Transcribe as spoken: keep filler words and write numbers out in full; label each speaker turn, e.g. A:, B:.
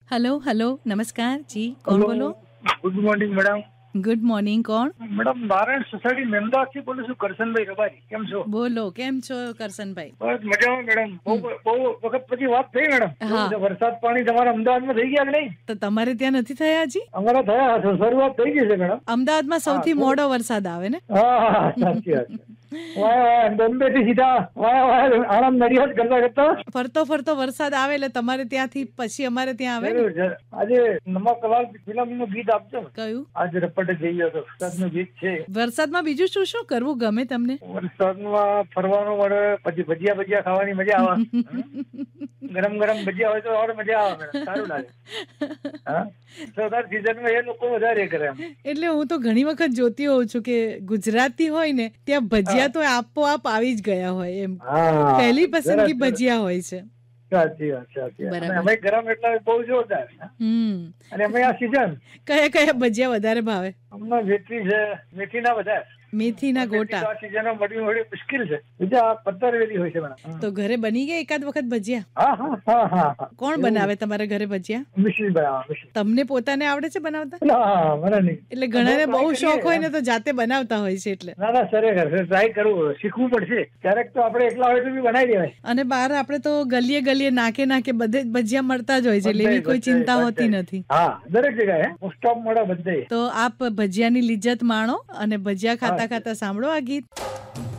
A: Hello hello नमस्कार जी, कौन बोलो?
B: Good morning madam.
A: Good morning, કોણ
B: મેડમ નારાયણ સોસાયટી મહેમદાવાદ થી બોલું છું. કરશનભાઈ રબારી, કેમ છો?
A: બોલો, કેમ છો કરશનભાઈ?
B: બસ મજામાં મેડમ. બહુ બહુ વખત પછી વાત થઈ મેડમ.
A: હા.
B: કેવું છે, વરસાદ પાણી તમારા અમદાવાદમાં થઈ ગયા કે નહીં?
A: તો તમારે ત્યાં નથી થયા હજી?
B: અમારા થયા છે, શરૂઆત થઈ ગઈ છે મેડમ.
A: અમદાવાદમાં સૌથી
B: હા,
A: મોડો વરસાદ આવે ને?
B: હા હા, સાચી વાત છે. વાયા વાયા બોમ્બે થી સીધા વાયા વાયા આણંદ નડિયાદ કરતા કરતા
A: ફરતો ફરતો વરસાદ આવે એટલે તમારે ત્યાંથી પછી અમારે ત્યાં આવે ને?
B: જરૂર છે. આજે નમક કલાલ ફિલ્મ નું ગીત આપજો ને.
A: કયું?
B: આજે રપટે જઈ હતો વરસાદ નું ગીત છે.
A: વરસાદમાં બીજું શું શું કરવું ગમે તમને?
B: વરસાદમાં ફરવાનું મળે, પછી ભજીયા ભજીયા ખાવાની મજા આવે. ગરમ ગરમ ભજીયા હોય તો ઓર મજા આવે મેડમ, સારું લાગે. હા, સરદાર સીઝનમાં એ લોકો વધારે કરે એમ.
A: એટલે હું તો ઘણી વખત જોતી હોઉં છું કે ગુજરાતી હોય ને ત્યાં ભજીયા તો આપોઆપ આવી જ ગયા હોય એમ.
B: હા,
A: પહેલી પસંદગી
B: સરસ, સરસ.
A: ભજીયા હોય છે.
B: સાચી વાત, સાચી વાત.
A: બરાબર.
B: અને અમે ગરમ એટલે બહુ જોરદાર.
A: હમ
B: અને અમે આ સીઝન
A: કયા કયા ભજીયા વધારે ભાવે?
B: અમને મેથી છે, મેથી ના વધારે.
A: મેથીના ગોટા.
B: આ સીઝનમાં મળવી થોડી મુશ્કેલ છે. બીજા પત્તર વેલી હોય છે મેડમ.
A: તો ઘરે બની ગયા એકાદ વખત ભજીયા?
B: હા હા હા હા હા.
A: કોણ બનાવે તમારા ઘરે ભજીયા?
B: મિશ્રી બનાવો, મિશ્રી.
A: તમને પોતાને આવડે છે બનાવતા?
B: હા, મને નહીં.
A: એટલે ઘણાને
B: બહુ
A: બહુ
B: try
A: શોખ
B: કરીએ.
A: હોય ને તો જાતે બનાવતા હોય છે એટલે.
B: ના ના, ખરેખર ટ્રાય કરવું, શીખવું પડશે. ક્યારેક તો આપણે એકલા હોય તો બી બનાવી દેવાય.
A: અને બહાર આપણે તો ગલીએ ગલીએ નાકે નાકે બધે જ ભજીયા મળતા જ હોય છે એટલે એવી કોઈ
B: બધે,
A: ચિંતા
B: બધે.
A: હોતી નથી.
B: હા, દરેક જગ્યાએ મોસ્ટ ઓફ મળે બધે.
A: તો આપ ભજીયાની લિજ્જત માણો અને ભજીયા ખાતા ખાતા સાંભળો આ ગીત.